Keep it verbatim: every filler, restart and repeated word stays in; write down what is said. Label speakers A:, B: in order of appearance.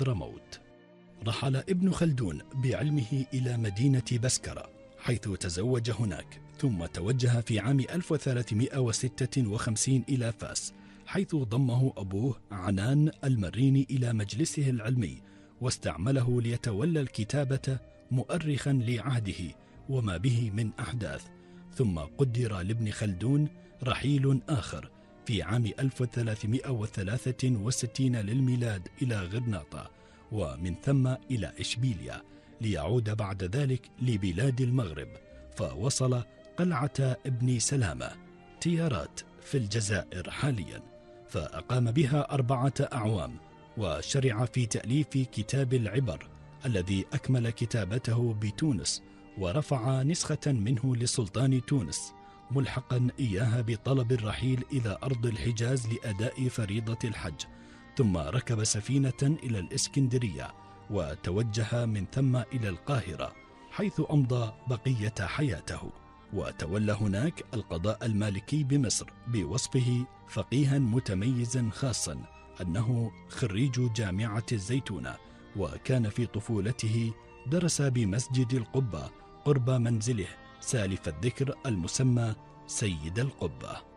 A: حضرموت. رحل ابن خلدون بعلمه إلى مدينة بسكرة حيث تزوج هناك، ثم توجه في عام ألف وثلاثمائة وستة وخمسين إلى فاس حيث ضمه أبوه عنان المريني إلى مجلسه العلمي، واستعمله ليتولى الكتابة مؤرخا لعهده وما به من أحداث. ثم قدر لابن خلدون رحيل آخر في عام ألف وثلاثمائة وثلاثة وستين للميلاد إلى غرناطة، ومن ثم إلى إشبيلية، ليعود بعد ذلك لبلاد المغرب، فوصل قلعة ابن سلامة تيارات في الجزائر حاليا، فأقام بها أربعة أعوام، وشرع في تأليف كتاب العبر الذي أكمل كتابته بتونس، ورفع نسخة منه لسلطان تونس ملحقا إياها بطلب الرحيل إلى أرض الحجاز لأداء فريضة الحج، ثم ركب سفينة إلى الإسكندرية وتوجه من ثم إلى القاهرة حيث أمضى بقية حياته، وتولى هناك القضاء المالكي بمصر بوصفه فقيها متميزا، خاصا أنه خريج جامعة الزيتونة، وكان في طفولته درس بمسجد القبة قرب منزله سالف الذكر المسمى سيد القبة.